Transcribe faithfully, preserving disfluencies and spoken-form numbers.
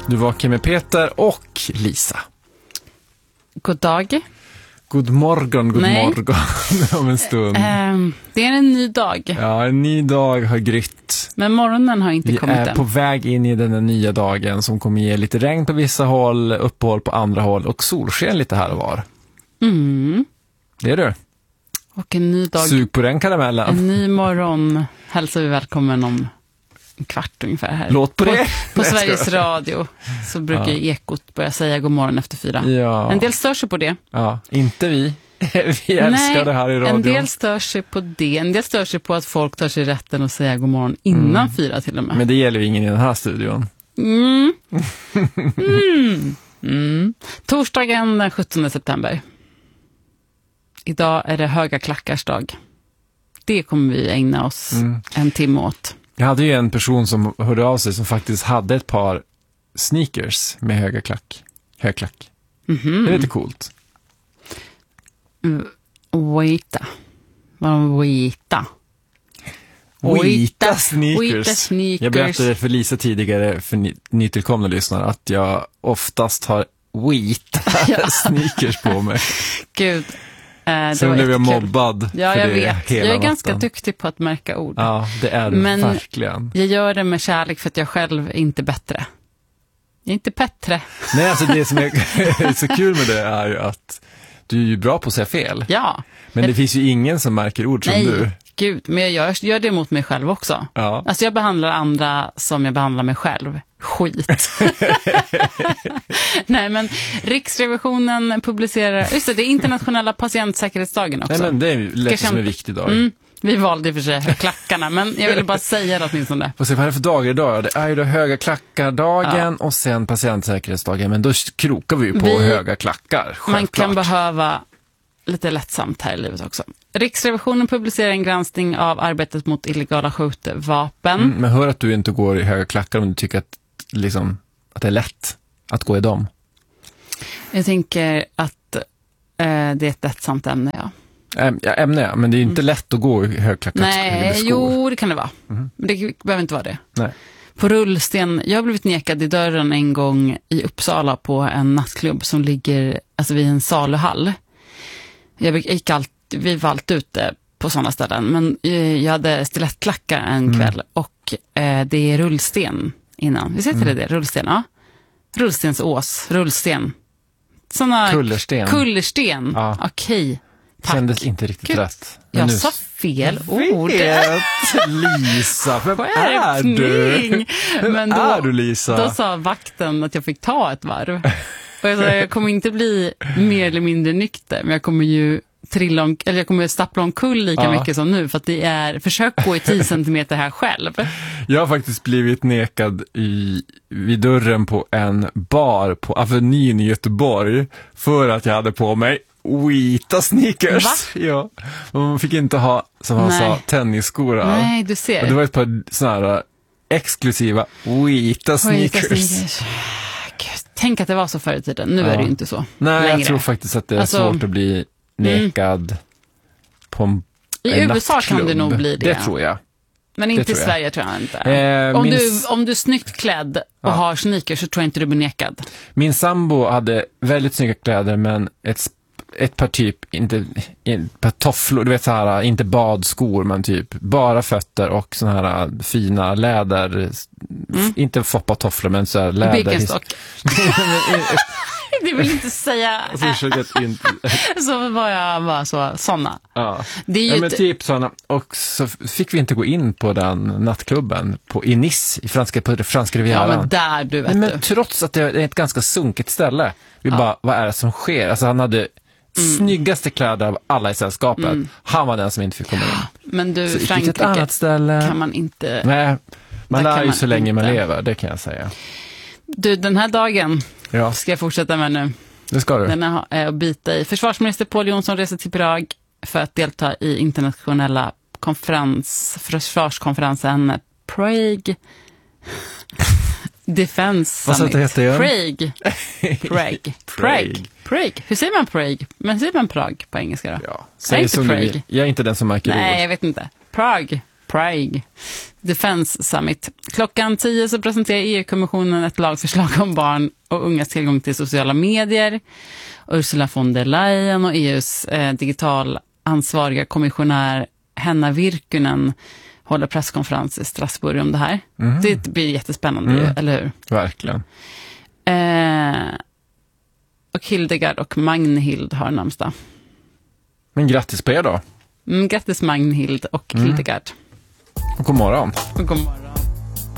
Du vaknar med Peter och Lisa. God dag. God morgon, god Nej. morgon om en stund. Um, det är en ny dag. Ja, en ny dag har grytt. Men morgonen har inte Vi kommit är än. på väg in i den här nya dagen som kommer ge lite regn på vissa håll, uppehåll på andra håll och solsken lite här och var. Mm. Det är du. Och en ny dag. Sug på den karamellen. En ny morgon hälsar vi välkommen om en kvart ungefär här. Låt på, på det. På Sveriges Radio så brukar Ja. Ekot börja säga god morgon efter fyra. Ja. En del stör sig på det. Ja, inte vi. Vi älskar Nej, det här i radio. en del stör sig på det. En del stör sig på att folk tar sig rätten att säga god morgon innan Mm. fyra till och med. Men det gäller ju ingen i den här studion. Mm. Mm. Mm. Torsdagen den sjuttonde september. Idag är det höga klackars dag. Det kommer vi ägna oss Mm. en timme åt. Jag hade ju en person som hörde av sig som faktiskt hade ett par sneakers med höga klack. Högklack. Mhm. Det är lite coolt. Waita. Vad waita? Wheata sneakers. Wheata sneakers. Jag berättade för Lisa tidigare, för ny- nytillkomna lyssnare, att jag oftast har Wheata Ja. sneakers på mig. Gud. Eh, det Sen var blev jag jättekul. mobbad Ja, för jag det vet. hela Jag är ganska natten. duktig på att märka ord. Ja, det är du Men- verkligen. Jag gör det med kärlek för att jag själv är inte bättre. Jag är inte bättre. Nej, alltså det som är så kul med det är ju att du är ju bra på att säga fel. Ja. Men det finns ju ingen som märker ord som Nej, du. gud. Men jag gör, gör det mot mig själv också. Ja. Alltså jag behandlar andra som jag behandlar mig själv. Skit. Nej, men Riksrevisionen publicerar... Just det, det är internationella patientsäkerhetsdagen också. Nej, men det är ju lätt Kanske- som en viktig dag. Mm, vi valde i och för sig klackarna, men jag ville bara säga det åtminstone. Och se, vad är det för dagar idag? Det är ju då höga klackar-dagen och sen patientsäkerhetsdagen. Men då krokar vi ju på Vi- höga klackar, självklart. Man kan behöva lite lättsamt här i livet också. Riksrevisionen publicerar en granskning av arbetet mot illegala skjutvapen. Mm, men hör att du inte går i höga klackar om du tycker att, liksom, att det är lätt att gå i dem. Jag tänker att eh, det är ett lättsamt ämne, ja. Äm, ja, ämne, ja, men det är ju inte lätt att gå i högklackade Nej, skor. jo, det kan det vara. Men det behöver inte vara det. Nej. På rullsten, jag har blivit nekad i dörren en gång i Uppsala på en nattklubb som ligger alltså vid en saluhall. Jag gick allt, vi var allt ute på sådana ställen, men eh, jag hade stilettklackar en kväll och eh, det är rullsten innan. Vi säger till det, rullsten, ja. Rullstensås, rullsten. Såna Kullersten. Kullersten, Ja. okej. Tack. Kändes inte riktigt Gud, rätt. Men Jag nu- sa fel ord. Vet, Lisa, vem är du? Skärpning. Vem Men då, är du, Lisa? Då sa vakten att jag fick ta ett varv. Och jag sa, jag kommer inte bli mer eller mindre nykter, men jag kommer ju trilla om, eller jag kommer stappla omkull lika Ja. mycket som nu, för att det är, försök gå i tio centimeter här själv. Jag har faktiskt blivit nekad i, vid dörren på en bar på Avenyn i Göteborg för att jag hade på mig Wheata sneakers. Va? Ja. Och man fick inte ha, som han Nej. sa, tennisskor. Nej, du Och ser. det var ett par sådana här exklusiva Wheata sneakers. Sneakers. Gud, tänk att det var så förr i tiden. Nu Ja. är det ju inte så. Nej, längre. jag tror faktiskt att det är Alltså, svårt att bli nekad på en, I en U S A kan nattklubb. det nog bli det. Det tror jag. Men inte i tror jag. Sverige tror jag inte. Eh, om, min, du, om du är snyggt klädd och Ja. har sneakers så tror jag inte du blir nekad. min sambo hade väldigt snygga kläder, men ett, sp- ett par typ, inte ett par tofflor, du vet så här, inte badskor, men typ bara fötter och såna här fina läder, f- inte foppa tofflor, men så här läder. Birkenstock. Det vill inte säga. Alltså, försöker att inte, Så var jag bara så, såna. ja. Det är ju Ja, men ett- typ såna. Och så fick vi inte gå in på den nattklubben på, i Nice, i franska, på franska Ja, rivieran. men där du vet Nej, men du. trots att det är ett ganska sunkigt ställe. Vi bara, vad är det som sker? Alltså han hade snyggaste kläder av alla i sällskapet. Han var den som inte fick komma in. Men du, Så gick till Frankrike ett annat ställe. kan man inte... Nej, man Där lär kan ju man så länge man inte. lever, det kan jag säga. Du, den här dagen Ja, ska jag fortsätta med nu. det ska du. Den är är att bita i. Försvarsminister Pål Jonsson reser till Prag för att delta i internationella konferens, försvarskonferensen Prague Defense Vad sa Summit. det heter igen? Prague. Prague. Prague. Prague. Hur säger man Prague? Men säger man Prag på engelska då? Ja, Nej, inte som du Prague. vill. Jag är inte den som märker Nej, ord. jag vet inte. Prague. Prague Defense Summit. Klockan tio så presenterar E U-kommissionen ett lagförslag om barn och ungas tillgång till sociala medier. Ursula von der Leyen och E U:s eh, digitalansvariga kommissionär Henna Virkkunen håller presskonferens i Strasbourg om det här. Mm. Det blir jättespännande, mm. eller hur? Verkligen. Eh, och Hildegard och Magnhild har namnsdag. Men grattis på er då. Mm, grattis Magnhild och mm. Hildegard. Och god morgon. Och god morgon.